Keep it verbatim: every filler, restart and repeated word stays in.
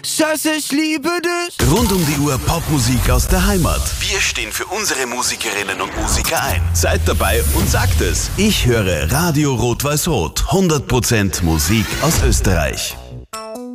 Schatz, ich liebe dich. Rund um die Uhr Popmusik aus der Heimat. Wir stehen für unsere Musikerinnen und Musiker ein. Seid dabei und sagt es. Ich höre Radio Rot-Weiß-Rot. hundert Prozent Musik aus Österreich.